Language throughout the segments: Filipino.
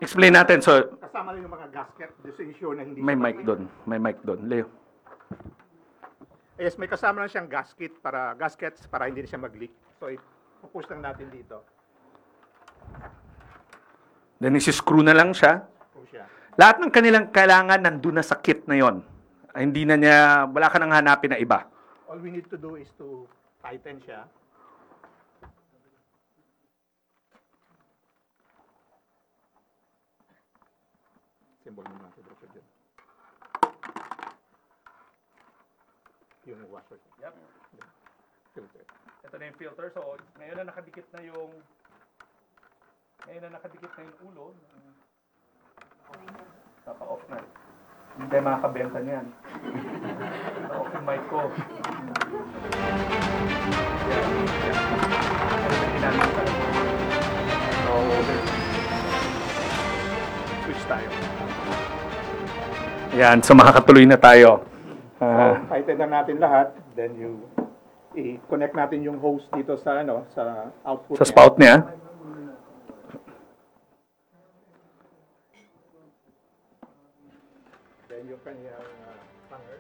Explain natin. So, Kasama rin yung mga gasket, just to ensure na hindi may siya mic doon. May mic doon. Leo. Yes, may kasama lang siyang gaskets para hindi na siya mag-leak. So, ipupush lang natin dito. Then isi-screw na lang siya. Push siya. Lahat ng kanilang kailangan nandun na sa kit na yon. Hindi na niya, wala ka nang hanapin na iba. All we need to do is to tighten siya. Symbol mo natin dito dyan. Yung washer. Yep. Filter. Ito na yung filter. So, ngayon na nakadikit na yung ulo. Papa-off na. Hindi makakabenta niyan. Papa-off yung mic ko. So, Switch tayo. yan. So, makakatuloy na tayo. Tighten na natin lahat. Then i-connect natin yung hose dito sa sa output. Sa niya. spout niya. Then yung kanyang hanger.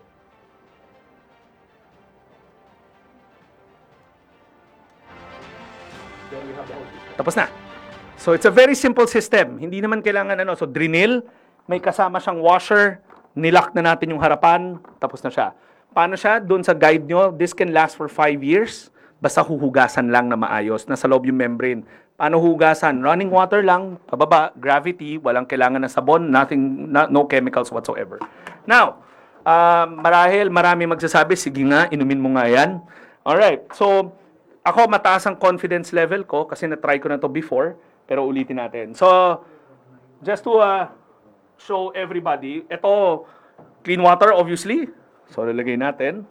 Then we have the hose. Tapos na. So, it's a very simple system. Hindi naman kailangan So, drinil, may kasama siyang washer, nilock na natin yung harapan, tapos na siya. Paano siya? Doon sa guide nyo, this can last for 5 years. Basta huhugasan lang na maayos. Nasa loob yung membrane. Paano hugasan? Running water lang, pababa, gravity, walang kailangan ng sabon, no chemicals whatsoever. Now, marahil marami magsasabi, sige nga, inumin mo nga yan. Alright, so, ako mataas ang confidence level ko kasi na-try ko na to before, pero ulitin natin. So, just to show everybody, ito, clean water obviously. So, lalagay natin.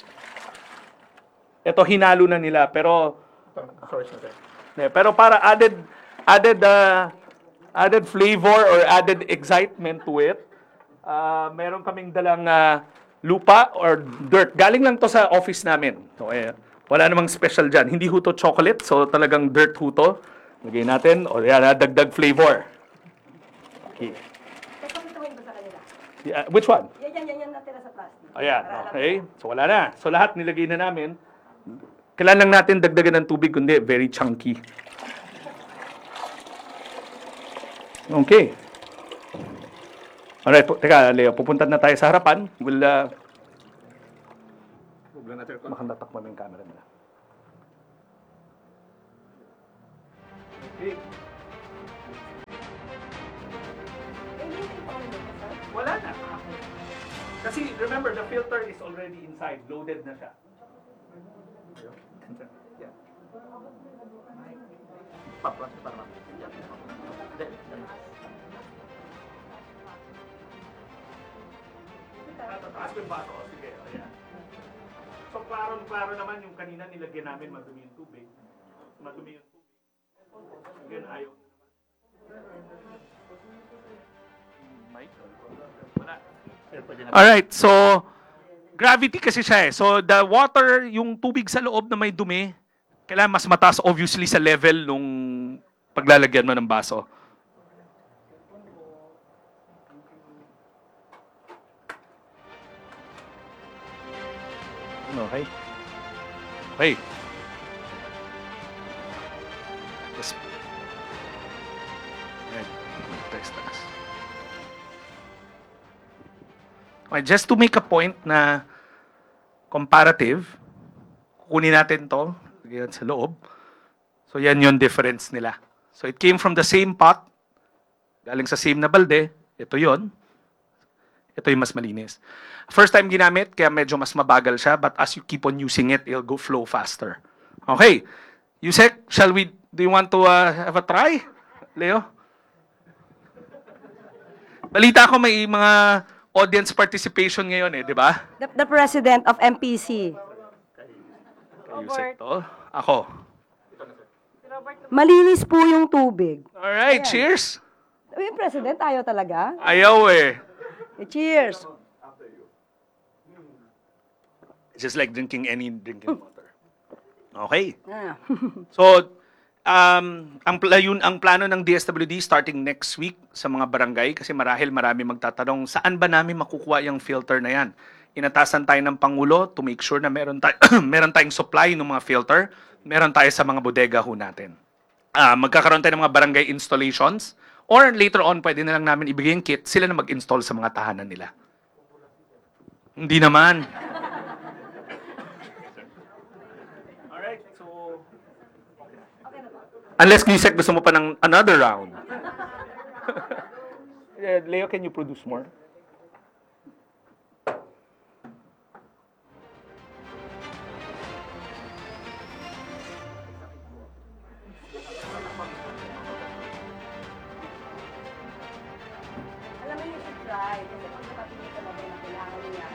Ito, hinalo na nila, pero Sorry, sir. pero para added flavor or added excitement to it, meron kaming dalang lupa or dirt. Galing lang to sa office namin. So, wala namang special dyan. Hindi ho to chocolate, so talagang dirt ho to. Lagay natin, o yan, dagdag flavor. Okay. Papakituhin ba sa kanila? Which one? Yan natira sa plastic. Ayan, Para alam okay. So, wala na. So, lahat nilagay na namin. Kailangan lang natin dagdagan ng tubig, kundi very chunky. Okay. Alright, teka, Leo, pupunta na tayo sa harapan. We'll, Huwag lang natin. baka natakpan mo yung camera nila. Okay. Wala na. Kasi, remember, the filter is already inside. Loaded na siya. Yeah. Papras para Taas ko yung baso. Sige, ayan. So, klaro naman yung kanina nilagyan namin madumi yung tubig. Madumi yung tubig. Again, ayaw. Mic? Wala. Alright, so, gravity kasi siya eh. So, the water, yung tubig sa loob na may dumi, kailangan mas mataas obviously sa level nung paglalagyan mo ng baso. Okay. Okay. Yes. Ayan. Text us. Okay, just to make a point na comparative, kukunin natin to, lagyan sa loob. So yan yung difference nila. So it came from the same pot, galing sa same na balde, ito yon. Ito yung mas malinis. First time ginamit, kaya medyo mas mabagal siya, but as you keep on using it, it'll go flow faster. Okay. Yusek, do you want to have a try? Leo? Balita ko may mga audience participation ngayon di ba? The president of MPC. Yusek to. Ako. Malinis po yung tubig. Alright, Ayan. cheers. Yung president, ayaw talaga. Ayaw eh. Cheers. Just like drinking any drinking water. Okay. Ah. So, Ang plano ng DSWD starting next week sa mga barangay kasi marahil marami magtatanong saan ba namin makukuha yung filter na yan. Inatasan tayo ng Pangulo to make sure na meron meron tayong supply ng mga filter, meron tayo sa mga bodega ho natin. Magkakaroon tayo ng mga barangay installations or later on pwede na lang namin ibigay yung kit, sila na mag-install sa mga tahanan nila. Hindi naman. Alright, so unless Gisek gusto mo pa ng another round. Leo, can you produce more? Alam mo, you should try. Kasi pag nakatingin ka na na kailangan niya.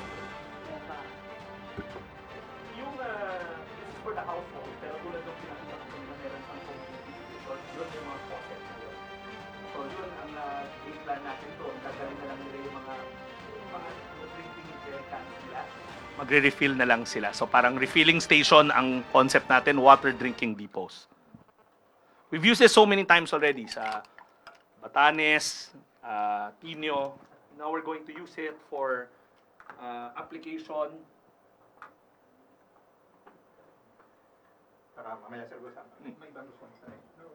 Yung this is for the household, pero tulad ng pinakita ko na meron sa community, because yun yung mga faucet na yun. So yun ang game plan natin doon. Gagaling na lang nila yung mga drinking cans nila. Magre-refill na lang sila. So parang refilling station ang concept natin, water drinking depots. We've used this so many times already sa Batanes, Tinio. Now we're going to use it for application. Para mamaya sir gusto. May ibang gusto mo sa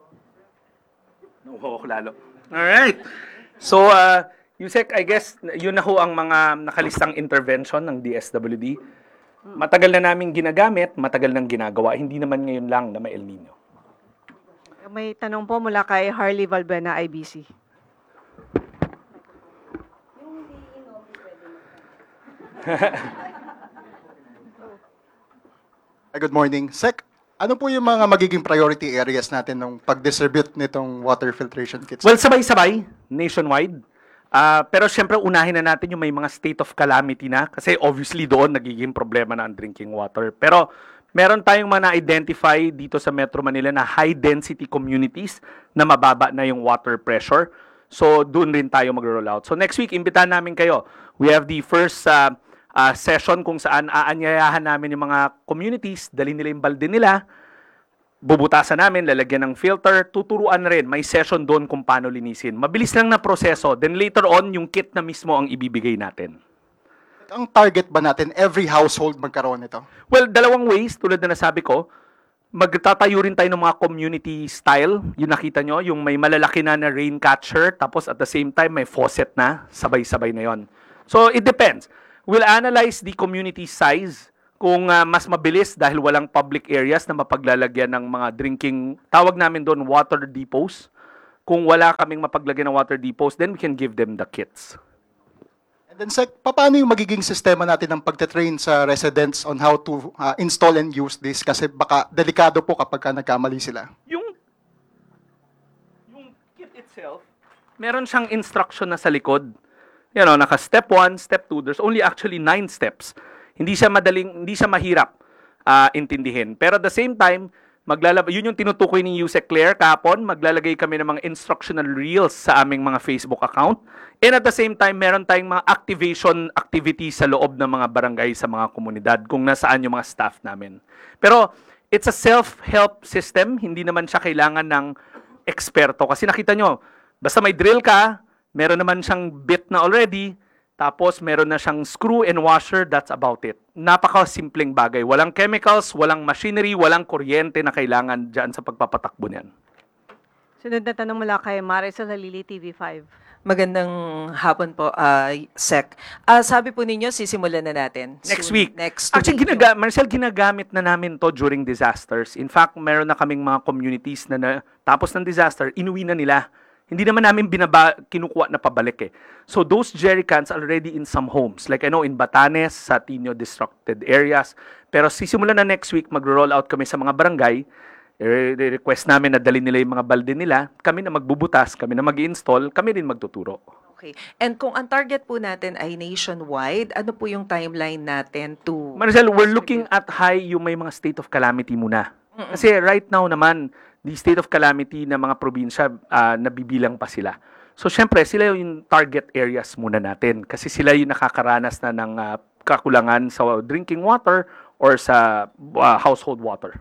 Oo, lalo. Alright. So, Yusek, I guess, yun na ho ang mga nakalistang intervention ng DSWD. Matagal na namin ginagamit, matagal nang ginagawa. Hindi naman ngayon lang na may El Nino. May tanong po mula kay Harley Valbuena, IBC. Good morning. Sec, ano po yung mga magiging priority areas natin ng pag-distribute nitong water filtration kits? Well, sabay-sabay, nationwide. Pero syempre, unahin na natin yung may mga state of calamity na. Kasi obviously doon, nagiging problema na ang drinking water. Pero meron tayong mga na-identify dito sa Metro Manila na high-density communities na mababa na yung water pressure. So, doon rin tayo mag-roll out. So, next week, imbitahan namin kayo. We have the first session kung saan aanyayahan namin yung mga communities, dali nila yung balde nila, bubutasan namin, lalagyan ng filter, tuturuan na rin. May session doon kung paano linisin. Mabilis lang na proseso. Then later on, yung kit na mismo ang ibibigay natin. Ang target ba natin, every household magkaroon nito? Well, dalawang ways, tulad na nasabi ko, magtatayo rin tayo ng mga community style. Yung nakita nyo, yung may malalaki na rain catcher, tapos at the same time may faucet na, sabay-sabay na yon. So, it depends. We'll analyze the community size kung mas mabilis dahil walang public areas na mapaglalagyan ng mga drinking, tawag namin doon water depots. Kung wala kaming mapaglagyan ng water depots, then we can give them the kits. And then, Sec, paano yung magiging sistema natin ng pagte-train sa residents on how to install and use this? Kasi baka delikado po kapag nagkamali sila. Yung kit itself, meron siyang instruction na sa likod. You know, naka step 1, step 2, there's only actually 9 steps. Hindi siya mahirap intindihin. Pero at the same time, yun yung tinutukoy ni Yusek Claire kahapon, maglalagay kami ng mga instructional reels sa aming mga Facebook account. And at the same time, meron tayong mga activation activities sa loob ng mga barangay sa mga komunidad kung nasaan yung mga staff namin. Pero it's a self-help system, hindi naman siya kailangan ng eksperto. Kasi nakita nyo, basta may drill ka, meron naman siyang bit na already, tapos meron na siyang screw and washer, that's about it. Napaka-simpleng bagay. Walang chemicals, walang machinery, walang kuryente na kailangan dyan sa pagpapatakbo niyan. Sunod na tanong mula kay Marisol Halili, TV5. Magandang hapon po, Sec. Sabi po ninyo, sisimulan na natin. Next soon. week. Next Actually, week. Marcel, ginagamit na namin to during disasters. In fact, meron na kaming mga communities na tapos ng disaster, inuwi na nila. Hindi naman namin kinukuha na pabalik eh. So those jerry cans already in some homes. Like I know in Batanes, sa Tinio disrupted areas. Pero sisimulan na next week, mag-roll out kami sa mga barangay. I-request namin na dalhin nila yung mga balde nila. Kami na magbubutas, kami na mag-install, kami rin magtuturo. Okay. And kung ang target po natin ay nationwide, ano po yung timeline natin to... Marcel, we're looking at high yung may mga state of calamity muna. Kasi right now naman, the state of calamity na mga probinsya, nabibilang pa sila. So, syempre, sila yung target areas muna natin. Kasi sila yung nakakaranas na ng kakulangan sa drinking water or sa household water.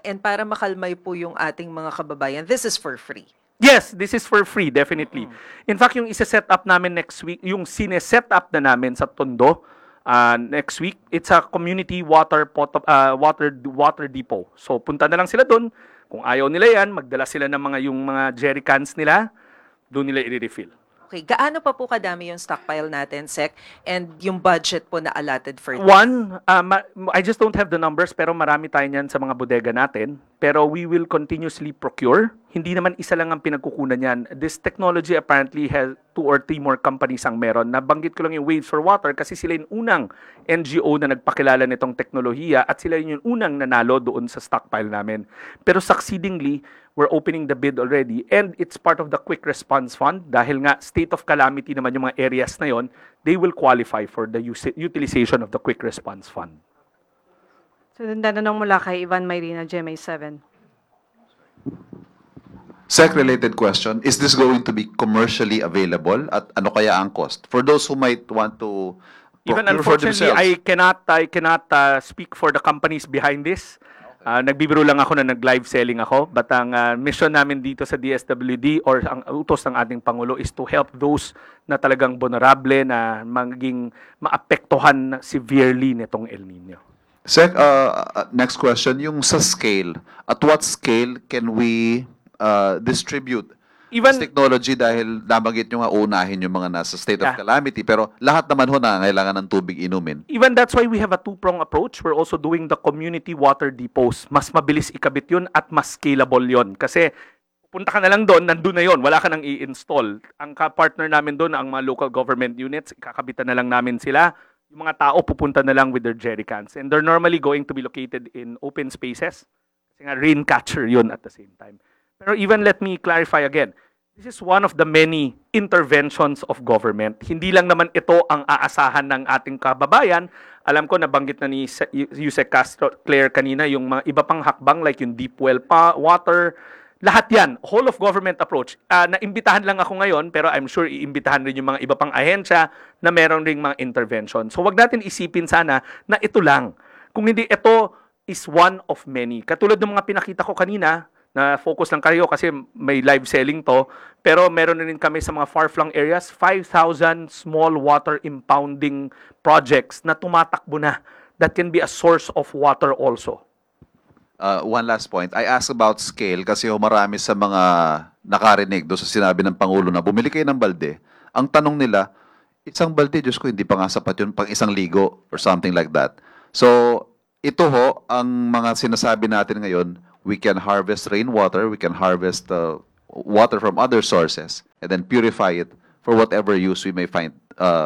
And para makalmay po yung ating mga kababayan, this is for free. Yes, this is for free, definitely. In fact, yung isa-set up namin next week, yung sine-set up na namin sa Tondo next week, it's a community water depot. So punta na lang sila doon. Kung ayaw nila yan, magdala sila ng yung mga jerry cans nila, doon nila i-refill. Okay, gaano pa po kadami yung stockpile natin, Sec? And yung budget po na allotted for this? One, I just don't have the numbers, pero marami tayo niyan sa mga bodega natin. Pero we will continuously procure. Hindi naman isa lang ang pinagkukunan niyan. This technology apparently has 2 or 3 more companies ang meron. Nabanggit ko lang yung Waves for Water kasi sila yung unang NGO na nagpakilala nitong teknolohiya at sila yung unang nanalo doon sa stockpile namin. Pero succeedingly, we're opening the bid already and it's part of the Quick Response Fund dahil nga state of calamity naman yung mga areas na yon, they will qualify for the utilization of the Quick Response Fund. So, tanong mula kay Ivan Mayrina, GMA7. Sec-related question, is this going to be commercially available at ano kaya ang cost? For those who might want to Even procure for unfortunately, themselves. I cannot speak for the companies behind this. Nagbibiro lang ako na nag-live selling ako. But ang mission namin dito sa DSWD or ang utos ng ating Pangulo is to help those na talagang vulnerable na maging maapektuhan severely nitong El Nino. Sec, next question, yung sa scale, at what scale can we distribute Even- this technology dahil nabanggit nyo nga unahin yung mga nasa state of Yeah. calamity pero lahat naman ho na kailangan ng tubig inumin. Even that's why we have a two-prong approach. We're also doing the community water depots. Mas mabilis ikabit yun at mas scalable yun. Kasi pupunta ka na lang doon, nandun na yun. Wala ka nang i-install. Ang ka-partner namin doon, ang mga local government units, ikakabitan na lang namin sila. Yung mga tao pupunta na lang with their jerry cans. And they're normally going to be located in open spaces. Kasi nga rain catcher yun at the same time. Pero even let me clarify again. This is one of the many interventions of government. Hindi lang naman ito ang aasahan ng ating kababayan. Alam ko, nabanggit na ni Yusek Castro Claire kanina, yung mga iba pang hakbang like yung deep well water. Lahat yan, whole of government approach. Naimbitahan lang ako ngayon, pero I'm sure iimbitahan rin yung mga iba pang ahensya na meron ring mga intervention. So wag natin isipin sana na ito lang. Kung hindi, ito is one of many. Katulad ng mga pinakita ko kanina, na focus lang kayo kasi may live selling to, pero meron na rin kami sa mga far-flung areas, 5,000 small water impounding projects na tumatakbo na that can be a source of water also. One last point. I asked about scale kasi ho marami sa mga nakarinig do sa sinabi ng Pangulo na bumili kayo ng balde. Ang tanong nila, isang balde, Diyos ko, hindi pa nga sapat yun pang isang ligo or something like that. So, ito ho, ang mga sinasabi natin ngayon, we can harvest rainwater, we can harvest water from other sources, and then purify it for whatever use we may find,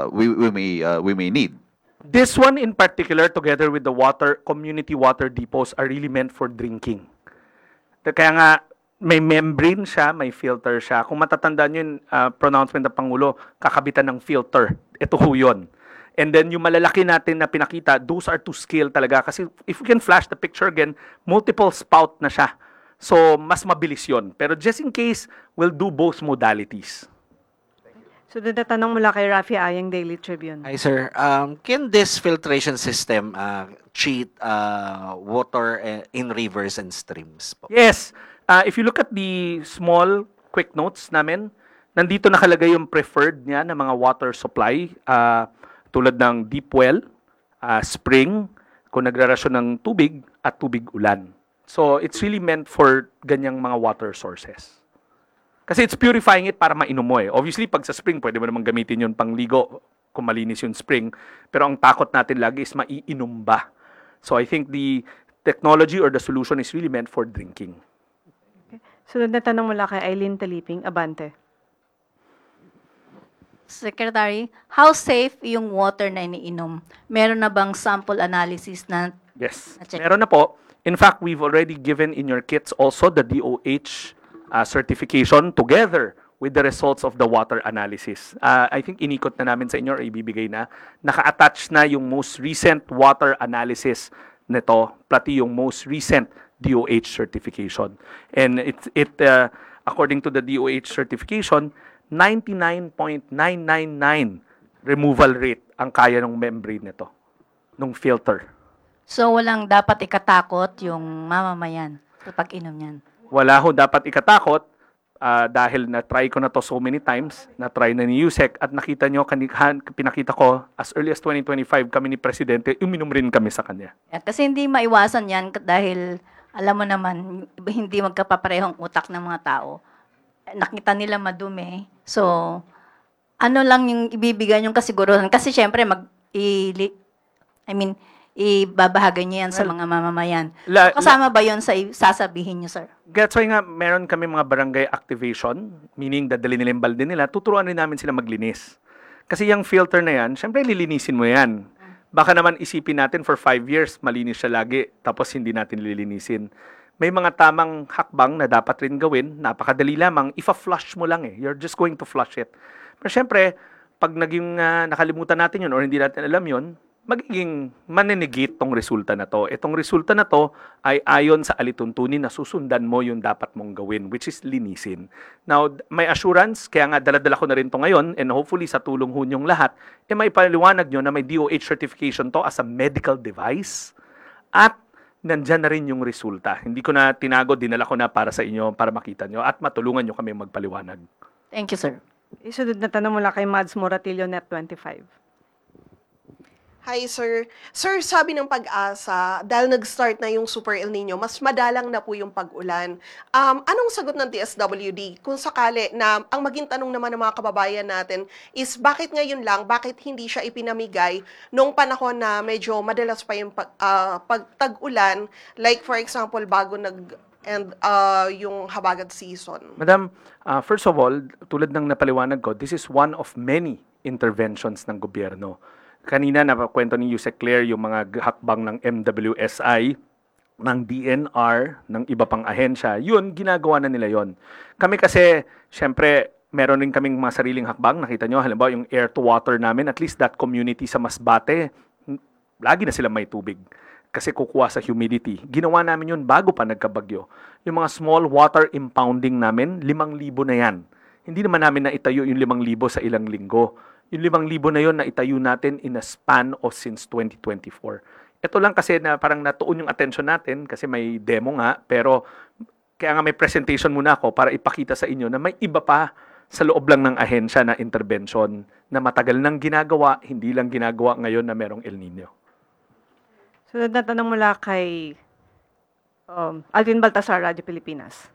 we may need. This one in particular, together with the community water depots, are really meant for drinking. Kaya nga, may membrane siya, may filter siya. Kung matatandaan yun, pronouncement ng Pangulo, kakabitan ng filter. Ito ho yun. And then yung malalaki natin na pinakita, those are to scale talaga. Kasi if we can flash the picture again, multiple spout na siya. So, mas mabilis yon. Pero just in case, we'll do both modalities. So, tanong mula kay Rafi Ayang, Daily Tribune. Hi, sir. Can this filtration system treat water in rivers and streams po? Yes. If you look at the small quick notes namin, nandito nakalagay yung preferred niya na mga water supply. Tulad ng deep well, spring, kung nagrarasyon ng tubig, at tubig ulan. So, it's really meant for ganyang mga water sources. Kasi it's purifying it para mainom mo eh. Obviously, pag sa spring, pwede mo naman gamitin yun pang ligo kung malinis yung spring. Pero ang takot natin lagi is maiinom ba. So, I think the technology or the solution is really meant for drinking. Sunod na tanong mula kay Eileen Taliping, Abante. Secretary, how safe yung water na iniinom? Meron na bang sample analysis na Yes. Na-check. Meron na po. In fact, we've already given in your kits also the DOH certification together with the results of the water analysis. I think inikot na namin sa inyo or ibibigay na. Naka-attach na yung most recent water analysis nito, pati yung most recent DOH certification. And according to the DOH certification, 99.999 removal rate ang kaya ng membrane nito, nung filter. so walang dapat ikatakot yung mamamayan? kapag inom yan? Wala ho dapat ikatakot dahil na-try ko na to so many times, na-try na ni Yusek at nakita nyo, pinakita ko as early as 2025 kami ni Presidente, uminom rin kami sa kanya. Yan, kasi hindi maiwasan yan dahil alam mo naman, hindi magkapaparehong utak ng mga tao. Nakita nila madumi. So, ano lang yung ibibigay yung kasiguruhan? Kasi syempre, ibabahagi niyo yan sa mga mamamayan. Kasama ba yon sa sasabihin niyo, sir? That's why nga, meron kami mga barangay activation, meaning dadali nila yung balde nila, tuturuan rin namin sila maglinis. Kasi yung filter na yan, syempre lilinisin mo yan. Baka naman isipin natin for 5 years, malinis siya lagi, tapos hindi natin lilinisin. May mga tamang hakbang na dapat rin gawin, napakadali lamang, ifa-flush mo lang eh. You're just going to flush it. Pero syempre, pag naging nakalimutan natin yun or hindi natin alam yun, magiging maninegate tong resulta na to. Itong resulta na to ay ayon sa alituntunin na susundan mo yung dapat mong gawin, which is linisin. Now, may assurance, kaya nga daladala ko na rin to ngayon, and hopefully sa tulong ho niyong lahat, may paliwanag nyo na may DOH certification to as a medical device, at nandyan na rin yung resulta. Hindi ko na tinago, dinala ko na para sa inyo, para makita nyo, at matulungan nyo kami magpaliwanag. Thank you, sir. Isunod na tanong mula kay Mads Moratillo, Net 25. Hi, sir. Sir, sabi ng Pag-asa, dahil nag-start na yung Super El Nino, mas madalang na po yung pag-ulan. Anong sagot ng DSWD? Kung sakali na ang maging tanong naman ng mga kababayan natin is bakit ngayon lang, bakit hindi siya ipinamigay nung panahon na medyo madalas pa yung pagtag-ulan, like for example, bago yung habagat season? Madam, first of all, tulad ng napaliwanag ko, this is one of many interventions ng gobyerno. Kanina napakwento ni Yusek Claire yung mga hakbang ng MWSI, ng DNR, ng iba pang ahensya. Yun, ginagawa na nila yon. Kami kasi, syempre, meron rin kaming mga sariling hakbang. Nakita nyo, halimbawa yung air to water namin, at least that community sa Masbate, lagi na silang may tubig. Kasi kukuha sa humidity. Ginawa namin yun bago pa nagkabagyo. Yung mga small water impounding namin, 5,000 na yan. Hindi naman namin naitayo yung 5,000 sa ilang linggo. Yung 5,000 na yon na itayo natin in a span of since 2024. Ito lang kasi na parang natuon yung attention natin kasi may demo nga, pero kaya nga may presentation muna ako para ipakita sa inyo na may iba pa sa loob lang ng ahensya na intervention na matagal nang ginagawa, hindi lang ginagawa ngayon na merong El Nino. Sunod na tanong mula kay Alvin Baltasar, Radyo Pilipinas.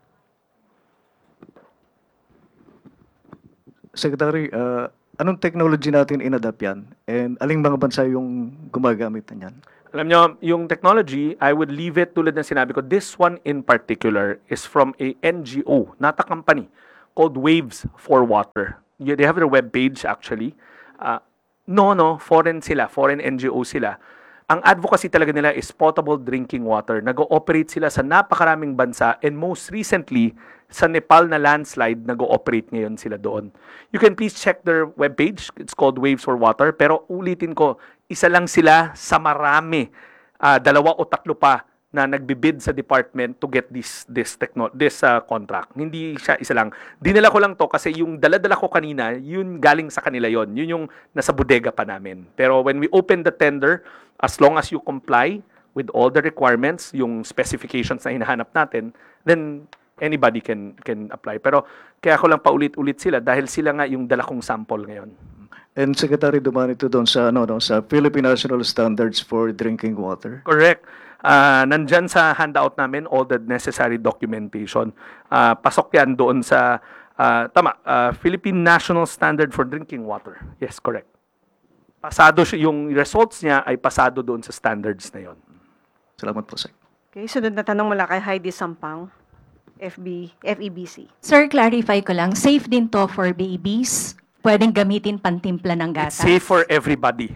Secretary, anong technology natin inadapt yan? And aling mga bansa yung gumagamit na yan? Alam nyo, yung technology, I would leave it tulad ng sinabi ko. This one in particular is from a NGO, not a company, called Waves for Water. They have their webpage actually. Foreign sila, foreign NGO sila. Ang advocacy talaga nila is potable drinking water. Nag-ooperate sila sa napakaraming bansa and most recently, sa Nepal na landslide, nag-ooperate ngayon sila doon. You can please check their webpage. It's called Waves for Water. Pero ulitin ko, isa lang sila sa marami. 2 o 3 pa na nagbibid sa department to get this contract. Hindi siya isa lang. Dinala ko lang to kasi yung dala-dala ko kanina, yun galing sa kanila yon. Yun yung nasa bodega pa namin. Pero when we open the tender, as long as you comply with all the requirements, yung specifications na hinahanap natin, then anybody can apply. Pero kaya ko lang paulit-ulit sila dahil sila nga yung dala kong sample ngayon. And Secretary, dumaan ito doon sa Philippine National Standards for Drinking Water. Correct. Nandyan sa handout namin all the necessary documentation. Pasok yan doon sa Philippine National Standard for Drinking Water. Yes, correct. Pasado yung results niya ay pasado doon sa standards na yon. Salamat po, Sec. Okay, sunod na tanong mula kay Heidi Sampang, FEBC. Sir, clarify ko lang, safe din to for babies? Pwedeng gamitin pantimpla ng gatas? It's safe for everybody.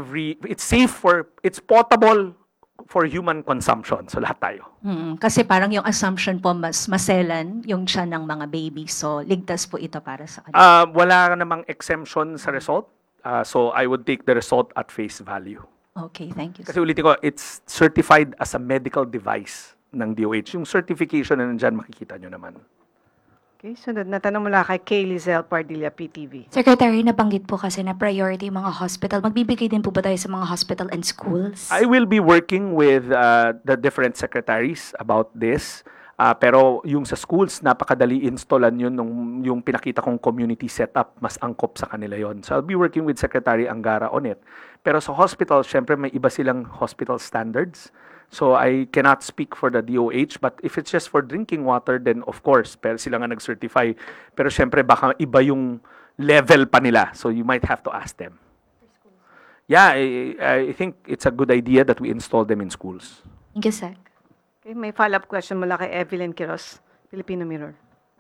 It's potable for human consumption. So lahat tayo. Kasi parang yung assumption po mas maselan yung tiyan ng mga baby. So ligtas po ito para sa kanila. Wala namang exemption sa result. So I would take the result at face value. Okay, thank you. Kasi ulitin ko, it's certified as a medical device ng DOH. Yung certification na nandyan, makikita nyo naman. Okay, sunod na tanong mula kay Kay Lizelle Pardilla, PTV. Secretary, nabanggit po kasi na priority yung mga hospital. Magbibigay din po ba tayo sa mga hospital and schools? I will be working with the different secretaries about this. Pero yung sa schools, napakadali installan yun nung yung pinakita kong community setup, mas angkop sa kanila yon. So I'll be working with Secretary Angara on it. Pero sa hospital, syempre may iba silang hospital standards. So I cannot speak for the DOH, but if it's just for drinking water, then of course, pero sila nga nag-certify. Pero syempre baka iba yung level pa nila. So you might have to ask them. Yeah, I think it's a good idea that we install them in schools. Thank you, Sec. Okay, may follow-up question mula kay Evelyn Quiroz, Filipino Mirror.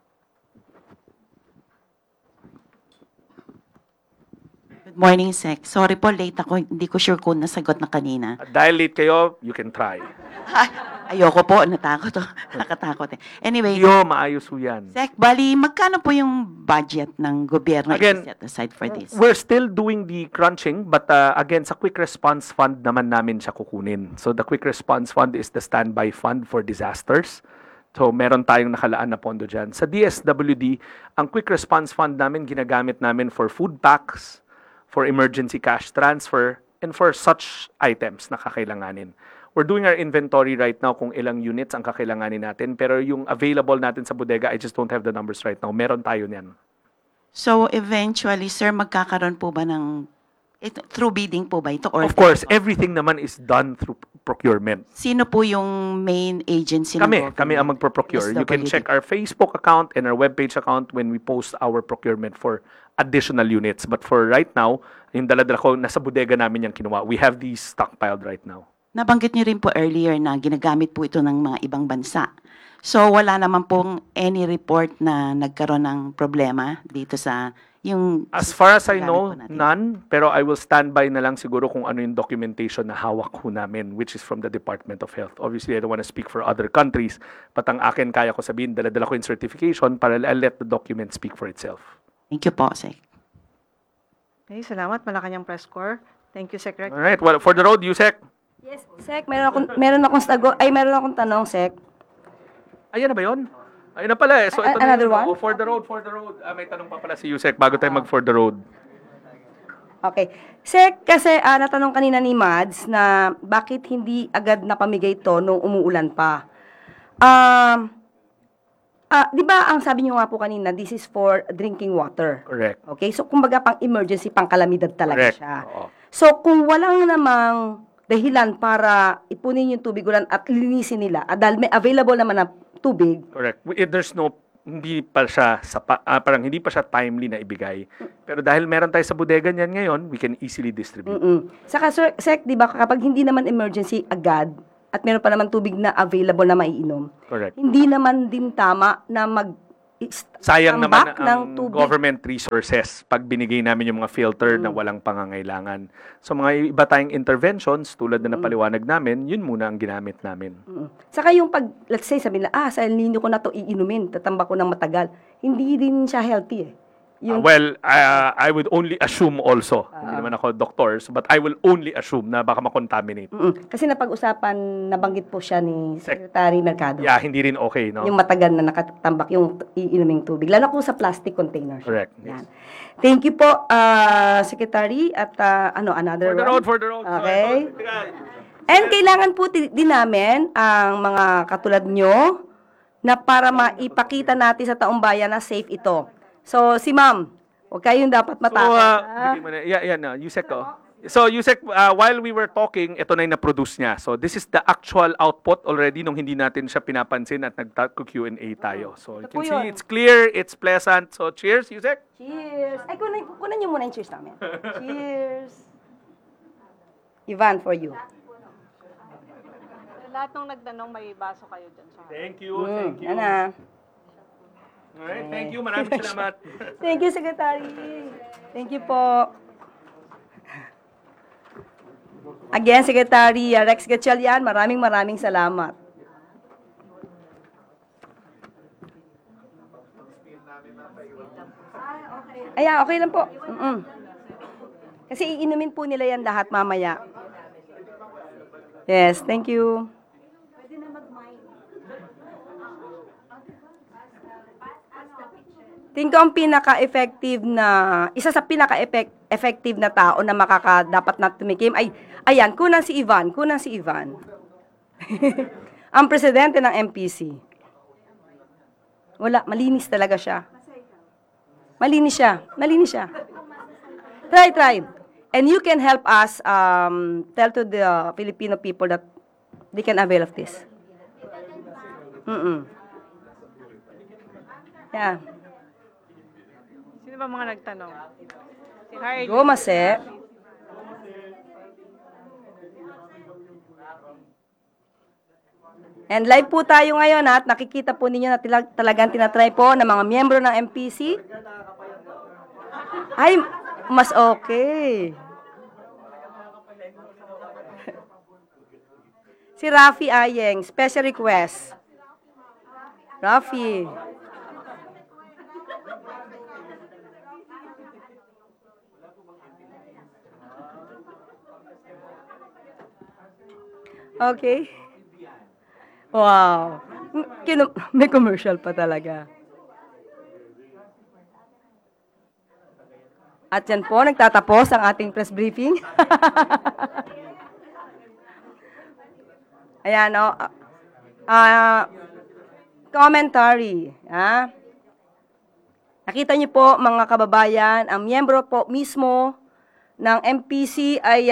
Good morning, Sec. Sorry po, late ako. Hindi ko sure kung nasagot na kanina. At dahil late kayo, you can try. Ayoko po, natakot. Nakatakot eh. Anyway, Yo, maayos ho yan. Sec, bali, magkano po yung budget ng gobyerno Again, set aside for this? We're still doing the crunching, but again, sa Quick Response Fund naman namin siya kukunin. So the Quick Response Fund is the standby fund for disasters. So meron tayong nakalaan na pondo dyan. Sa DSWD, ang Quick Response Fund namin, ginagamit namin for food packs, for emergency cash transfer, and for such items na kakailanganin. We're doing our inventory right now kung ilang units ang kakailanganin natin, pero yung available natin sa bodega, I just don't have the numbers right now. Meron tayo niyan. So, eventually, sir, magkakaroon po ba ng, through bidding po ba ito? Or Of course, everything naman is done through procurement. Sino po yung main agency ng government? Kami ang magpro-procure. You can DSWD. check our Facebook account and our webpage account when we post our procurement for additional units. But for right now, yung dala-dala ko, nasa bodega namin yung kinuha. We have these stockpiled right now. Nabanggit niyo rin po earlier na ginagamit po ito ng mga ibang bansa. So, wala naman pong any report na nagkaroon ng problema dito sa yung... As far as I gamit know, po natin. none. Pero I will stand by na lang siguro kung ano yung documentation na hawak ho namin, which is from the Department of Health. Obviously, I don't want to speak for other countries, but ang akin kaya ko sabihin, dala-dala ko yung certification para I'll let the document speak for itself. Thank you po, Sec. Okay, salamat. Malacanang Press Corps. Thank you, Secretary. All right, well, for the road, Yusek. Yes, Sec, meron akong tanong, Sec. Ayan na ba yun? Ayun na pala eh. So, ito Another na one? yun. Oh, for the road. May tanong pa pala si Yusek bago tayo mag for the road. Okay. Sec, kasi natanong kanina ni Mads na bakit hindi agad napamigay ito nung umuulan pa. Di ba ang sabi niyo nga po kanina, this is for drinking water. Correct. Okay? So, kumbaga pang emergency, pang kalamidad talaga Correct. siya. Oo. So, kung walang namang dahilan para ipunin yung tubig ulan at linisin nila, dahil may available naman na tubig, Correct. There's no, hindi pa siya, parang hindi pa siya timely na ibigay. Pero dahil meron tayo sa bodega niyan ngayon, we can easily distribute. Saka, Sec, di ba, kapag hindi naman emergency agad, at meron pa naman tubig na available na maiinom, Correct. hindi naman din tama na Sayang naman tambak ng ang tubig. government resources pag binigay namin yung mga filter na walang pangangailangan. So mga iba tayong interventions, tulad na napaliwanag namin, yun muna ang ginamit namin. Saka yung pag, let's say, sabi nila, sa El Nino ko na to iinumin, tatambak ko ng matagal, hindi din siya healthy eh. Well, I would only assume also, hindi naman ako doctors, but I will only assume na baka makontaminate. Kasi napag-usapan, nabanggit po siya ni Secretary Mercado. Yeah, hindi rin okay, no? Yung matagal na nakatambak yung iinuming tubig. Lalo po sa plastic containers. Correct. Yan. Thank you po, Secretary. At another For the road. Okay. And kailangan po din namin ang mga katulad nyo na para maipakita natin sa taong bayan na safe ito. So, si Ma'am, huwag kayong dapat matakot. Yusek, So, Yusek, while we were talking, ito na yung na-produce niya. So, this is the actual output already nung hindi natin siya pinapansin at nag-Q&A tayo. So, you can see it's clear, it's pleasant. So, cheers, Yusek. Cheers! Ay, kunan niyo muna yung cheers namin. Cheers! Ivan, for you. Lahat ng nagtanong, may baso kayo dyan. Thank you, thank you. Ana. Alright, thank you. Maraming salamat. Thank you, Secretary. Thank you po. Again, Secretary Rex Gatchalian, maraming salamat. Okay lang po. Kasi iinumin po nila yan lahat mamaya. Yes, thank you. tingin ko ang pinaka-effective na, isa sa pinaka-effective na tao na dapat na tumikim ay, ayan, kunan si Ivan. Ang presidente ng MPC. Wala, malinis talaga siya. Malinis siya. Try. And you can help us tell to the Filipino people that they can avail of this. Yeah. Sino ba mga nagtanong? Si Hardy. Gomase. And live po tayo ngayon at nakikita po ninyo na talagang tinatry po ng mga miyembro ng MPC. Ay, mas okay. Si Rafi Ayeng, special request. Rafi. Okay. Wow. May commercial pa talaga. At yan po, nagtatapos ang ating press briefing. Ayan, o. Commentary. Nakita niyo po, mga kababayan, ang miyembro po mismo ng MPC ay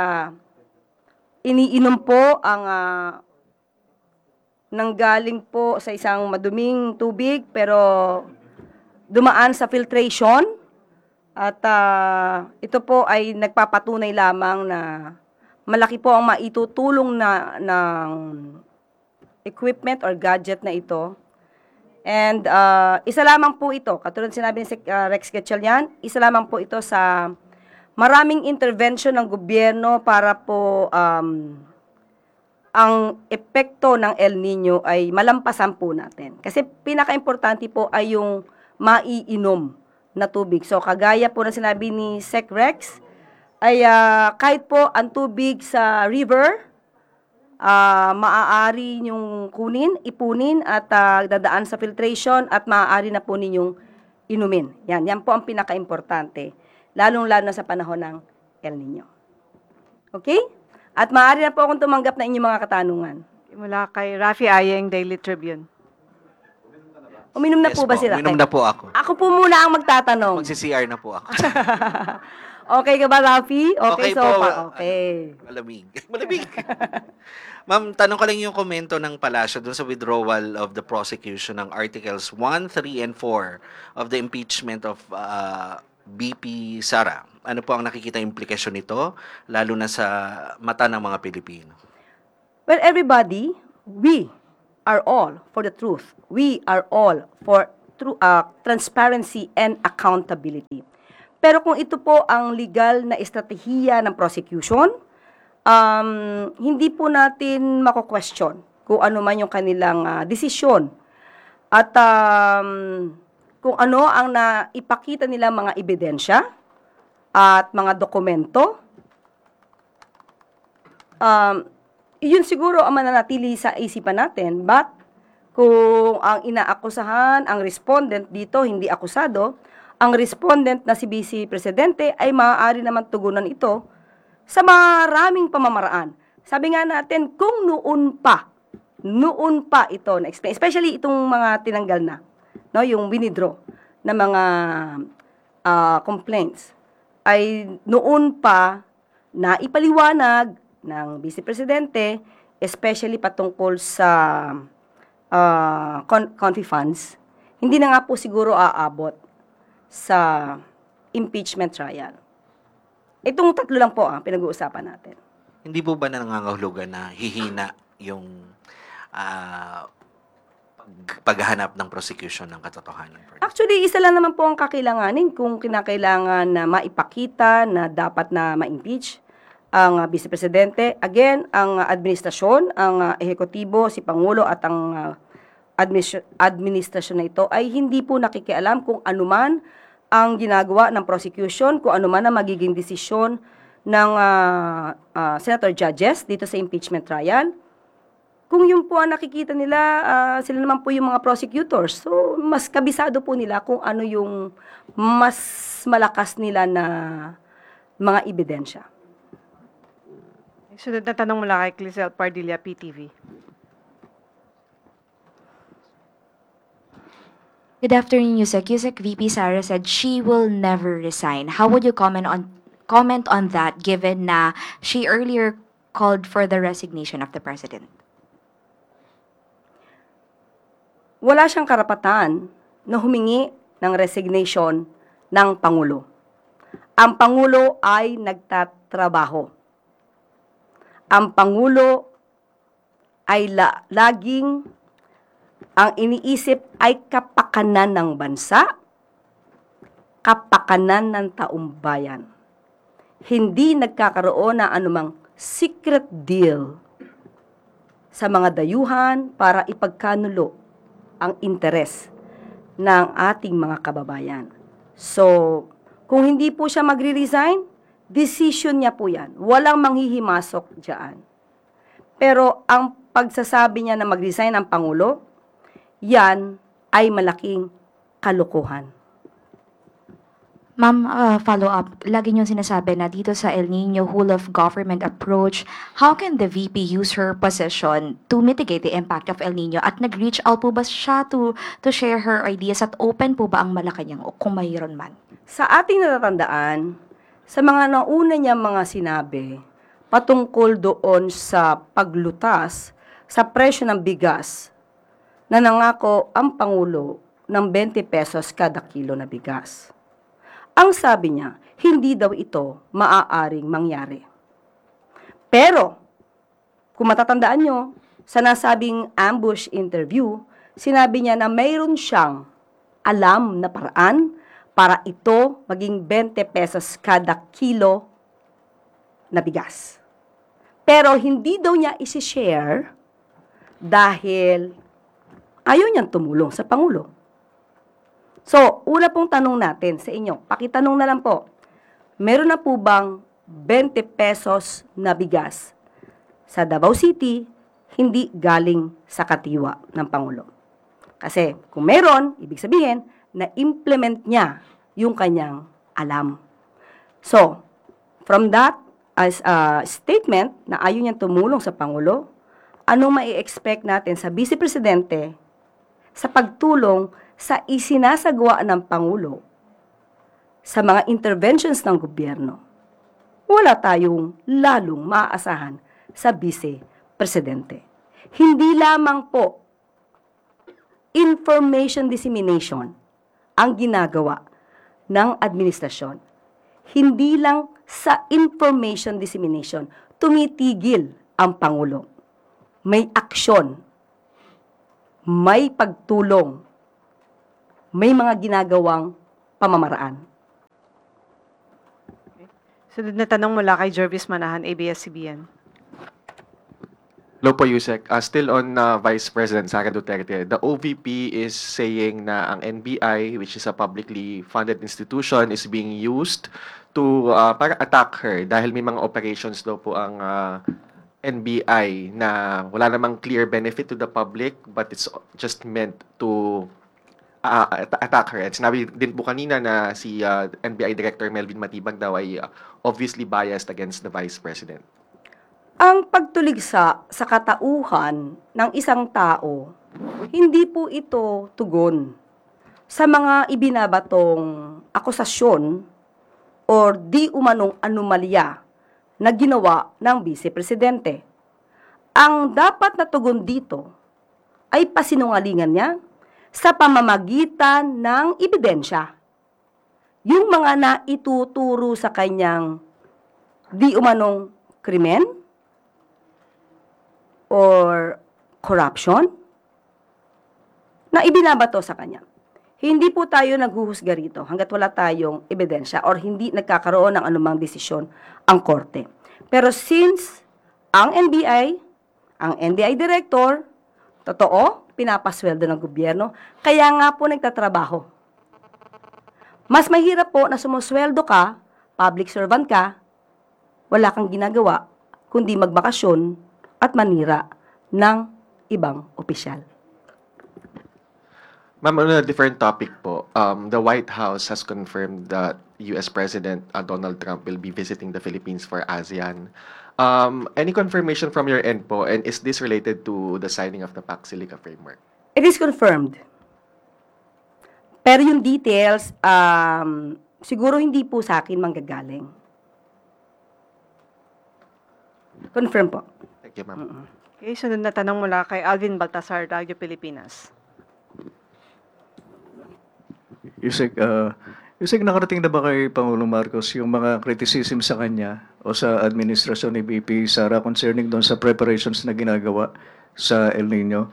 iniinom po ang nanggaling po sa isang maduming tubig pero dumaan sa filtration at ito po ay nagpapatunay lamang na malaki po ang maitutulong ng equipment or gadget na ito. And isa lamang po ito, katulad sinabi ni Rex Gatchalian, isa lamang po ito sa maraming intervention ng gobyerno para po ang epekto ng El Nino ay malampasan po natin. Kasi pinaka-importante po ay yung maiinom na tubig. So kagaya po na sinabi ni Sec Rex, ay kahit po ang tubig sa river, maaari ninyong ipunin at dadaan sa filtration at maaari na po ninyong inumin. Yan po ang pinaka-importante. Lalong-lalo na sa panahon ng El Nino. Okay? At maaari na po akong tumanggap na inyong mga katanungan. Mula kay Rafi Ayeng, Daily Tribune. Uminom na po ba si Rafi? Uminom na po ako. Ako po muna ang magtatanong. Magsi-CR na po ako. Okay ka ba, Rafi? Okay, so po. far. Okay. Malamig. Ma'am, tanong ko lang yung komento ng Palasyo dun sa withdrawal of the prosecution ng Articles 1, 3, and 4 of the impeachment of BP Sara. Ano po ang nakikita implikasyon nito, lalo na sa mata ng mga Pilipino? Well, everybody, we are all for the truth. We are all for transparency and accountability. Pero kung ito po ang legal na estratehiya ng prosecution, hindi po natin mako-question kung ano man yung kanilang desisyon. At kung ano ang naipakita nila mga ebidensya at mga dokumento, yun siguro ang mananatili sa isipan natin. But kung ang inaakusahan, ang respondent dito, hindi akusado, ang respondent na si Vice Presidente ay maaari naman tugunan ito sa maraming pamamaraan. Sabi nga natin, kung noon pa ito na-explain, especially itong mga tinanggal na, no, yung winidraw na mga complaints, ay noon pa na ipaliwanag ng Vice Presidente, especially patungkol sa confi funds, hindi na nga po siguro aabot sa impeachment trial. Itong tatlo lang po ang pinag-uusapan natin. Hindi po ba nangangahulugan na hihina yung paghahanap ng prosecution ng katotohanan? Actually, isa lang naman po ang kakailanganin kung kinakailangan na maipakita na dapat na ma-impeach ang Vice Presidente. Again, ang administrasyon, ang ehekutibo, si Pangulo at ang administrasyon na ito ay hindi po nakikialam kung anuman ang ginagawa ng prosecution, kung anuman ang magiging desisyon ng senator judges dito sa impeachment trial. kung yun po ang nakikita nila, sila naman po yung mga prosecutors. So, mas kabisado po nila kung ano yung mas malakas nila na mga ebidensya. Sunod na tanong mula kay Clisel Pardilla, PTV. Good afternoon, Yusek. Yusek VP Sara said she will never resign. How would you comment on that, given na she earlier called for the resignation of the president? Wala siyang karapatan na humingi ng resignation ng Pangulo. Ang Pangulo ay nagtatrabaho. Ang Pangulo ay laging ang iniisip ay kapakanan ng bansa, kapakanan ng taong bayan. Hindi nagkakaroon ng anumang secret deal sa mga dayuhan para ipagkanulo ang interes ng ating mga kababayan. So, kung hindi po siya magre-resign, decision niya po yan. Walang manghihimasok dyan. Pero ang pagsasabi niya na mag-resign ang Pangulo, yan ay malaking kalokohan. Ma'am, follow-up. Lagi niyong sinasabi na dito sa El Nino whole of government approach, how can the VP use her position to mitigate the impact of El Nino? At nag-reach out po ba siya to share her ideas at open po ba ang Malacanang o kung mayroon man? Sa ating natatandaan, sa mga nauna niya mga sinabi, patungkol doon sa paglutas sa presyo ng bigas, na nangako ang Pangulo ng 20 pesos kada kilo na bigas. Ang sabi niya, hindi daw ito maaaring mangyari. Pero, kung matatandaan nyo, sa nasabing ambush interview, sinabi niya na mayroon siyang alam na paraan para ito maging 20 pesos kada kilo na bigas. Pero hindi daw niya isi-share dahil ayaw niyang tumulong sa Pangulo. So, una pong tanong natin sa inyo, pakitanong na lang po, meron na po bang 20 pesos na bigas sa Davao City, hindi galing sa katiwa ng Pangulo? Kasi kung meron, ibig sabihin, na-implement niya yung kanyang alam. So, from that as a statement na ayaw niyang tumulong sa Pangulo, anong mai-expect natin sa Vice Presidente sa pagtulong sa isinasagawa ng Pangulo sa mga interventions ng gobyerno? Wala tayong lalong maaasahan sa Vice Presidente. Hindi lamang po information dissemination ang ginagawa ng administrasyon. Hindi lang sa information dissemination tumitigil ang Pangulo. May aksyon, may pagtulong, may mga ginagawang pamamaraan. Sunod na tanong mula kay Jervis Manahan, ABS-CBN. Hello po, Yusek. Still on Vice President Sara Duterte, the OVP is saying na ang NBI, which is a publicly funded institution, is being used to para attack her dahil may mga operations daw po ang NBI na wala namang clear benefit to the public but it's just meant to attack her. At sinabi din po kanina na si NBI Director Melvin Matibag daw ay obviously biased against the Vice President. Ang pagtuligsa sa katauhan ng isang tao, hindi po ito tugon sa mga ibinabatong akusasyon or di umanong anomalya na ginawa ng Vice Presidente. Ang dapat na tugon dito ay pasinungalingan niya sa pamamagitan ng ebidensya. Yung mga naituturo sa kanyang di umanong krimen or corruption na ibinabato sa kanya. Hindi po tayo naghuhusga rito hanggat wala tayong ebidensya or hindi nagkakaroon ng anumang desisyon ang korte. Pero since ang NBI Director, totoo, pinapasweldo ng gobyerno, kaya nga po nagtatrabaho. Mas mahirap po na sumusweldo ka, public servant ka, wala kang ginagawa, kundi magbakasyon at manira ng ibang opisyal. Ma'am, on a different topic po, the White House has confirmed that US President Donald Trump will be visiting the Philippines for ASEAN. Any confirmation from your end po, and is this related to the signing of the Pax Silica framework? It is confirmed. Pero yung details, siguro hindi po sa akin manggagaling. Confirm po. Thank you, ma'am. Okay, sunod na tanong mula kay Alvin Baltasar, Radyo Pilipinas. Yusek, nakarating na ba kay Pangulong Marcos yung mga criticism sa kanya o sa administrasyon ni VP Sara concerning doon sa preparations na ginagawa sa El Nino?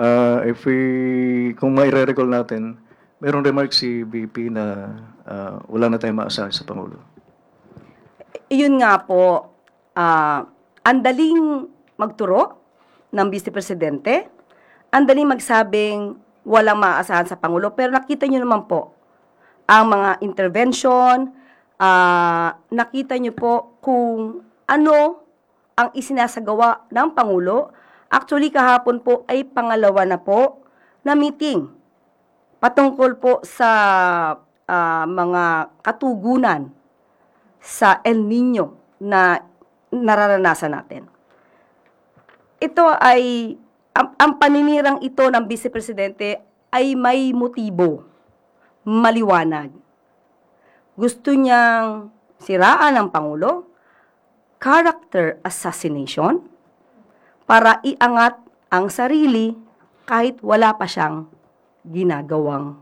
Kung mai-recall natin, mayroong remark si VP na wala na tayong maasahan sa Pangulo. Iyon nga po, andaling magturo ng Vice Presidente, andaling magsabing walang maaasahan sa Pangulo, pero nakita nyo naman po ang mga intervention, nakita nyo po kung ano ang isinasagawa ng Pangulo. Actually, kahapon po ay pangalawa na po na meeting patungkol po sa mga katugunan sa El Nino na nararanasan natin. Ito ay, ang paninirang ito ng Vice Presidente ay may motibo, maliwanag. Gusto niyang siraan ang Pangulo, character assassination, para iangat ang sarili kahit wala pa siyang ginagawang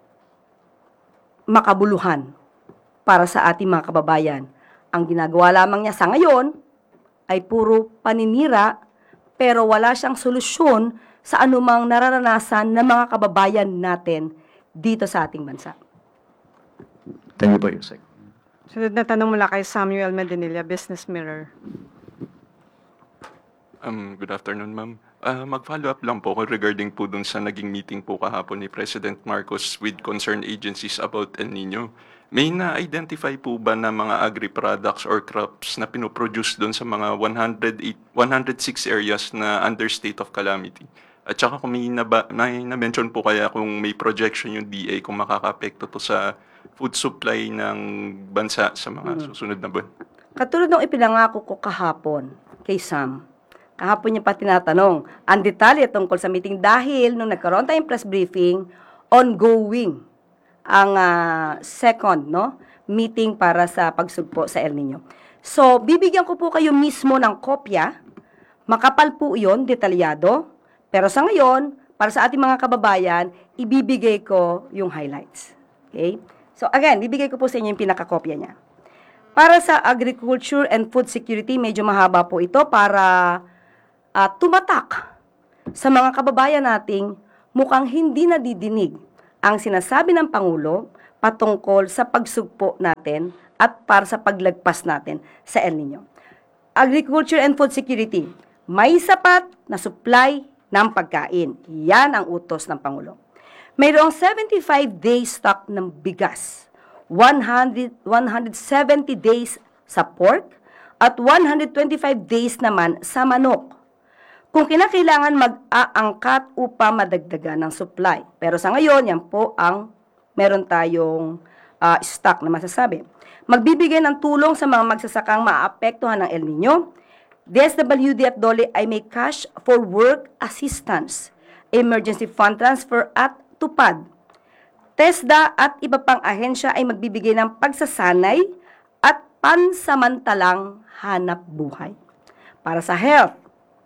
makabuluhan para sa ating mga kababayan. Ang ginagawa lamang niya sa ngayon ay puro paninira, pero wala siyang solusyon sa anumang nararanasan ng mga kababayan natin dito sa ating bansa. Thank you po, Yusek. Sunod na tanong mula kay Samuel Medinilla, Business Mirror. Good afternoon, ma'am. Mag-follow up lang po regarding po dun sa naging meeting po kahapon ni President Marcos with concerned agencies about El Nino. May na-identify po ba na mga agri-products or crops na pinoproduce dun sa mga 106 areas na under state of calamity? At saka kung may na-mention po kaya kung may projection yung DA kung makaka-apekto to sa food supply ng bansa sa mga susunod na buwan? Katulad ng ipinangako ko kahapon kay Sam, kahapon niya pa tinatanong ang detalye tungkol sa meeting dahil nung nagkaroon tayong press briefing, ongoing ang second meeting para sa pagsugpo sa El Nino. So, bibigyan ko po kayo mismo ng kopya. Makapal po yun, detalyado. Pero sa ngayon, para sa ating mga kababayan, ibibigay ko yung highlights. Okay? So, again, bibigay ko po sa inyo yung pinakakopya niya. Para sa agriculture and food security, medyo mahaba po ito para tumatak sa mga kababayan nating mukhang hindi nadidinig ang sinasabi ng Pangulo patungkol sa pagsugpo natin at para sa paglagpas natin sa El Nino. Agriculture and food security, may sapat na supply ng pagkain. Yan ang utos ng Pangulo. Mayroong 75 days stock ng bigas, 170 days sa pork, at 125 days naman sa manok. Kung kinakailangan mag-aangkat upang madagdagan ng supply. Pero sa ngayon, yan po ang meron tayong stock na masasabi. Magbibigay ng tulong sa mga magsasakang maapektuhan ng El Nino. DSWD at DOLE ay may cash for work assistance, emergency fund transfer at tupad. TESDA at iba pang ahensya ay magbibigay ng pagsasanay at pansamantalang hanap buhay. Para sa health,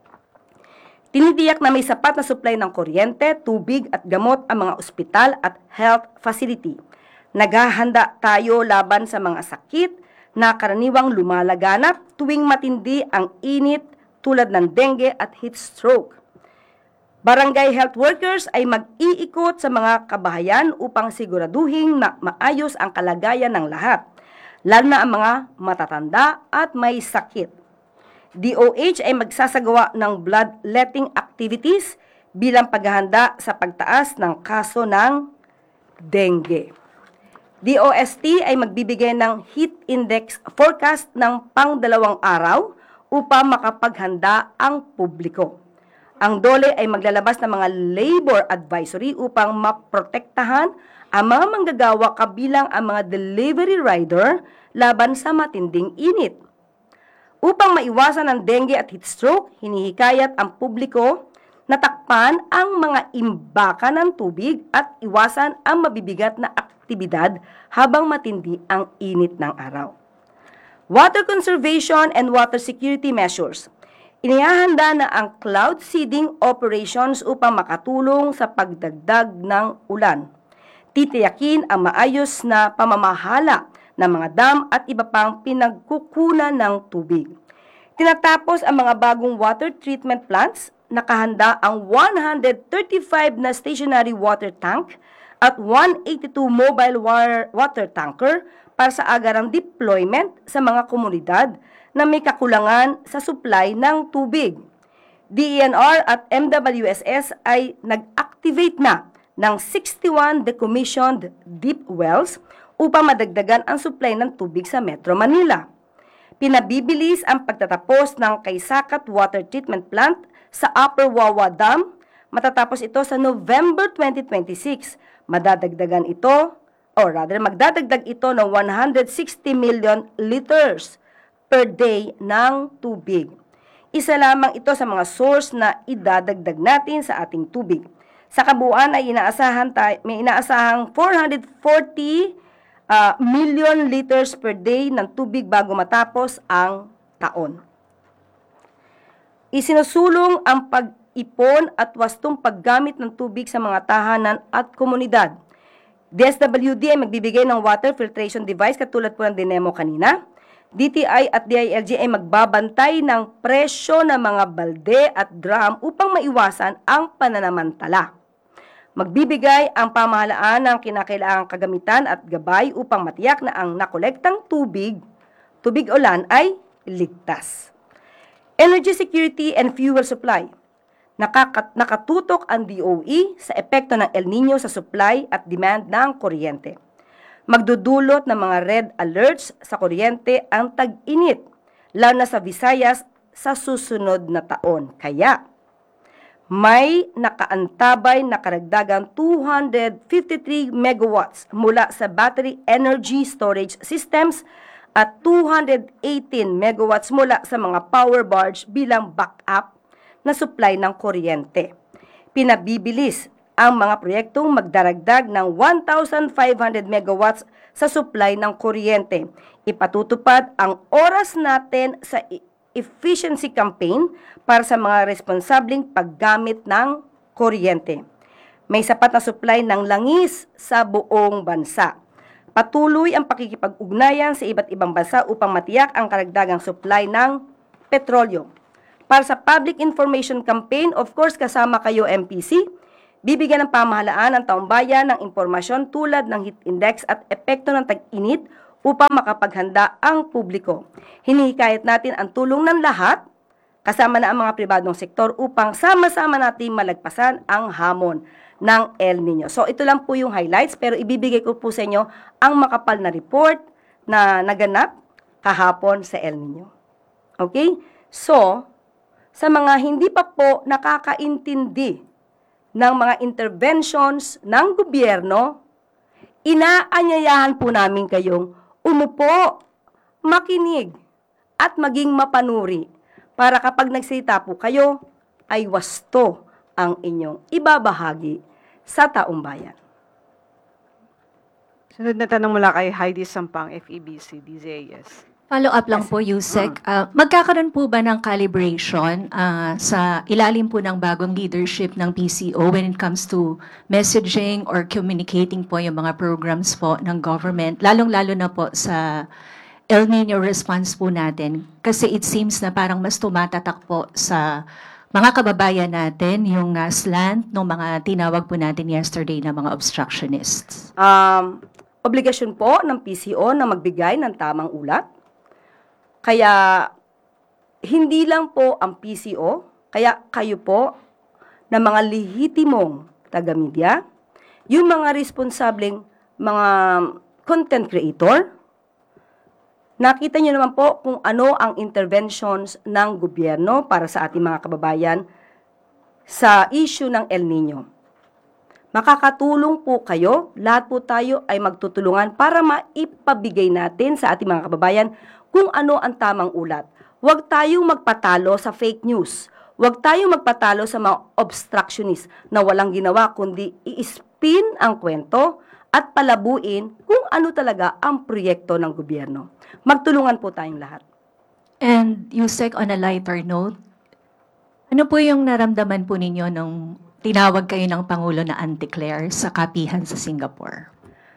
tinitiyak na may sapat na supply ng kuryente, tubig at gamot ang mga ospital at health facility. Naghahanda tayo laban sa mga sakit na karaniwang lumalaganap tuwing matindi ang init tulad ng dengue at heat stroke. Barangay health workers ay mag-iikot sa mga kabahayan upang siguraduhin na maayos ang kalagayan ng lahat, lalo na ang mga matatanda at may sakit. DOH ay magsasagawa ng bloodletting activities bilang paghahanda sa pagtaas ng kaso ng dengue. DOST ay magbibigay ng heat index forecast ng pang-2 araw upang makapaghanda ang publiko. Ang DOLE ay maglalabas ng mga labor advisory upang maprotektahan ang mga manggagawa kabilang ang mga delivery rider laban sa matinding init. Upang maiwasan ang dengue at heat stroke, hinihikayat ang publiko na takpan ang mga imbaka ng tubig at iwasan ang mabibigat na aktibidad habang matindi ang init ng araw. Water conservation and water security measures. Inihahanda na ang cloud seeding operations upang makatulong sa pagdagdag ng ulan. Titiyakin ang maayos na pamamahala ng mga dam at iba pang pinagkukunan ng tubig. Tinatapos ang mga bagong water treatment plants, nakahanda ang 135 na stationary water tank at 182 mobile water tanker para sa agarang deployment sa mga komunidad na may kakulangan sa supply ng tubig. DENR at MWSS ay nag-activate na ng 61 decommissioned deep wells upang madagdagan ang supply ng tubig sa Metro Manila. Pinabibilis ang pagtatapos ng Kaysakat Water Treatment Plant sa Upper Wawa Dam. Matatapos ito sa November 2026. Magdadagdag ito ng 160 million liters per day ng tubig. Isa lamang ito sa mga source na idadagdag natin sa ating tubig. Sa kabuuan ay may inaasahang 440 million liters per day ng tubig bago matapos ang taon. Isinusulong ang pag-ipon at wastong paggamit ng tubig sa mga tahanan at komunidad. DSWD ay magbibigay ng water filtration device katulad po ng dinemo kanina. DTI at DILG ay magbabantay ng presyo ng mga balde at drum upang maiwasan ang pananamantala. Magbibigay ang pamahalaan ng kinakailangang kagamitan at gabay upang matiyak na ang nakolektang tubig ulan ay ligtas. Energy security and fuel supply. Nakatutok ang DOE sa epekto ng El Nino sa supply at demand ng kuryente. Magdudulot ng mga red alerts sa kuryente ang tag-init, lalo na sa Visayas sa susunod na taon. Kaya, may nakaantabay na karagdagang 253 megawatts mula sa battery energy storage systems at 218 megawatts mula sa mga power barge bilang backup na supply ng kuryente. Pinabibilis ang mga proyektong magdaragdag ng 1,500 megawatts sa supply ng kuryente. Ipatutupad ang oras natin sa efficiency campaign para sa mga responsableng paggamit ng kuryente. May sapat na supply ng langis sa buong bansa. Patuloy ang pakikipag-ugnayan sa iba't ibang bansa upang matiyak ang karagdagang supply ng petrolyo. Para sa public information campaign, of course kasama kayo MPC, bibigyan ng pamahalaan ng taumbayan ng impormasyon tulad ng heat index at epekto ng tag-init upang makapaghanda ang publiko. Hinihikayat natin ang tulong ng lahat, kasama na ang mga pribadong sektor upang sama-sama natin malagpasan ang hamon ng El Nino. So ito lang po yung highlights, pero ibibigay ko po sa inyo ang makapal na report na naganap kahapon sa El Nino. Okay? So, sa mga hindi pa po nakakaintindi ng mga interventions ng gobyerno, inaanyayahan po namin kayong umupo, makinig, at maging mapanuri para kapag nagsalita po kayo, ay wasto ang inyong ibabahagi sa taong bayan. Sunod na tanong mula kay Heidi Sampang, FEBC, DZAS. Follow-up lang po, Yusek. Magkakaroon po ba ng calibration sa ilalim po ng bagong leadership ng PCO when it comes to messaging or communicating po yung mga programs po ng government, lalong-lalo na po sa El Nino response po natin? Kasi it seems na parang mas tumatatak po sa mga kababayan natin yung slant ng mga tinawag po natin yesterday na mga obstructionists. Obligasyon po ng PCO na magbigay ng tamang ulat. Kaya, hindi lang po ang PCO, kaya kayo po na mga lehitimong taga-media, yung mga responsableng mga content creator, nakita nyo naman po kung ano ang interventions ng gobyerno para sa ating mga kababayan sa issue ng El Nino. Makakatulong po kayo, lahat po tayo ay magtutulungan para maipabigay natin sa ating mga kababayan kung ano ang tamang ulat. Huwag tayong magpatalo sa fake news. Huwag tayong magpatalo sa mga obstructionist na walang ginawa kundi i-spin ang kwento at palabuin kung ano talaga ang proyekto ng gobyerno. Magtulungan po tayong lahat. And Yusek, on a lighter note, ano po yung naramdaman po ninyo nung tinawag kayo ng Pangulo na Auntie Claire sa kapihan sa Singapore?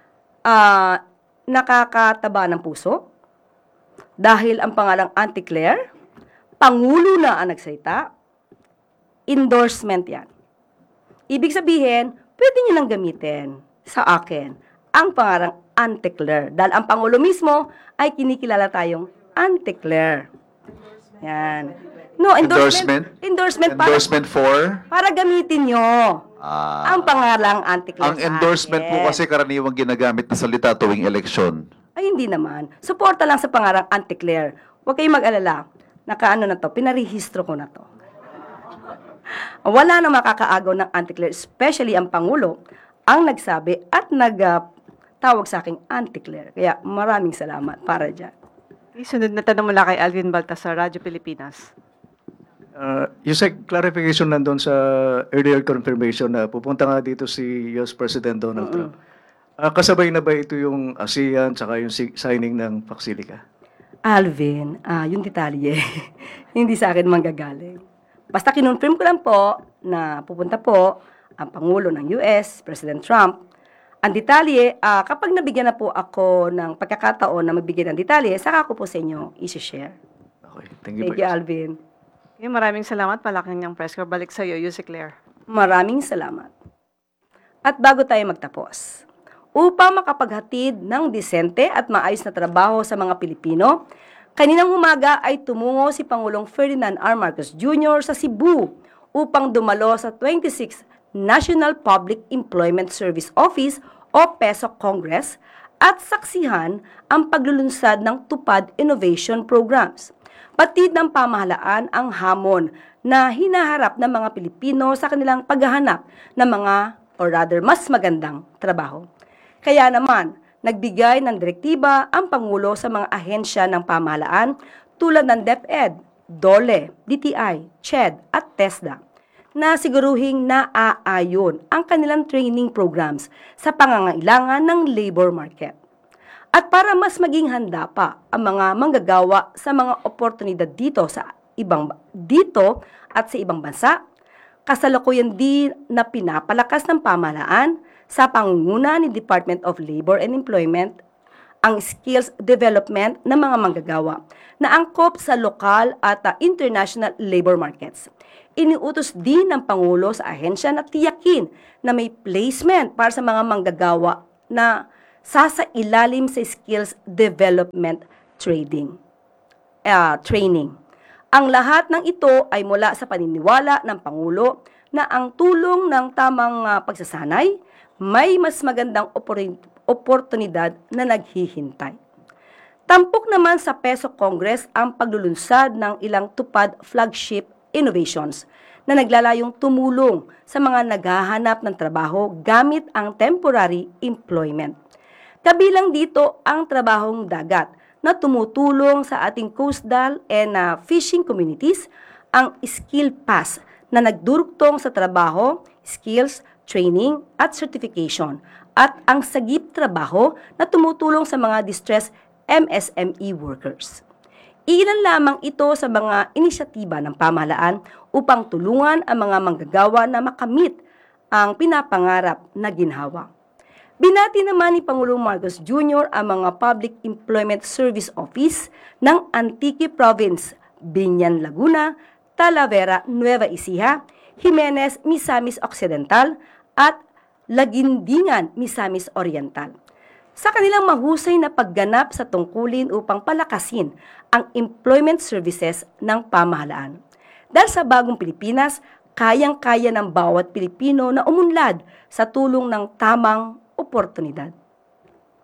Nakakataba ng puso dahil ang pangalang Auntie Claire, Pangulo na ang nagsalita, endorsement yan. Ibig sabihin, pwede nyo nang gamitin sa akin ang pangalang Auntie Claire. Dahil ang Pangulo mismo ay kinikilala tayong Auntie Claire. Yan. No, endorsement Endorsement for? para gamitin nyo ang pangalang Auntie Claire Ang sa endorsement akin. po kasi karaniwang ginagamit na salita tuwing eleksyon. Ay, hindi naman. Suporta lang sa pangarang Auntie Claire. Huwag kayong mag-alala. Nakaano na to, pinarehistro ko na to. Wala na makakaagaw ng Auntie Claire, especially ang Pangulo, ang nagsabi at nagtawag sa aking Auntie Claire. Kaya maraming salamat para dyan. Sunod na tanong mula kay Alvin Baltasar, Radyo Pilipinas. Yusek, clarification nandun sa earlier confirmation na pupunta nga dito si US President Donald Trump. Kasabay na ba ito yung ASEAN tsaka yung signing ng Paxilica? Alvin, yung detalye, hindi sa akin manggagaling. Basta kinonfirm ko lang po na pupunta po ang Pangulo ng US, President Trump. Ang detalye, kapag nabigyan na po ako ng pagkakataon na magbigay ng detalye, saka ko po sa inyo isi-share. Okay, thank you. Thank you, Alvin. Okay, maraming salamat. Palaking niyang press corps. Balik sa iyo, Yusek Claire. Maraming salamat. At bago tayo magtapos, upang makapaghatid ng disente at maayos na trabaho sa mga Pilipino, kaninang umaga ay tumungo si Pangulong Ferdinand R. Marcos Jr. sa Cebu upang dumalo sa 26th National Public Employment Service Office o PESOC Congress at saksihan ang paglulunsad ng Tupad Innovation Programs. Patid ng pamahalaan ang hamon na hinaharap ng mga Pilipino sa kanilang paghahanap ng mga, or rather, mas magandang trabaho. Kaya naman, nagbigay ng direktiba ang Pangulo sa mga ahensya ng pamahalaan tulad ng DepEd, DOLE, DTI, CHED at TESDA na siguruhing naaayon ang kanilang training programs sa pangangailangan ng labor market. At para mas maging handa pa ang mga manggagawa sa mga oportunidad dito at sa ibang bansa, kasalukuyan din na pinapalakas ng pamahalaan sa pangunguna ni Department of Labor and Employment ang skills development ng mga manggagawa na angkop sa lokal at international labor markets. Iniutos din ng Pangulo sa ahensya na tiyakin na may placement para sa mga manggagawa na sasailalim sa skills development training. Ang lahat ng ito ay mula sa paniniwala ng Pangulo na ang tulong ng tamang pagsasanay may mas magandang oportunidad na naghihintay. Tampok naman sa PESOC Congress ang paglulunsad ng ilang tupad flagship innovations na naglalayong tumulong sa mga naghahanap ng trabaho gamit ang temporary employment. Kabilang dito ang trabahong dagat na tumutulong sa ating coastal and fishing communities, ang Skill Pass na nagdurugtong sa trabaho, skills, training at certification, at ang Sagip Trabaho na tumutulong sa mga distressed MSME workers. Ilan lamang ito sa mga inisyatiba ng pamahalaan upang tulungan ang mga manggagawa na makamit ang pinapangarap na ginhawa. Binati naman ni Pangulong Marcos Jr. ang mga Public Employment Service Office ng Antique Province, Binyan, Laguna, Talavera, Nueva Ecija, Jimenez, Misamis Occidental at Lagindingan, Misamis Oriental. Sa kanilang mahusay na pagganap sa tungkulin upang palakasin ang employment services ng pamahalaan. Dahil sa bagong Pilipinas, kayang-kaya ng bawat Pilipino na umunlad sa tulong ng tamang oportunidad.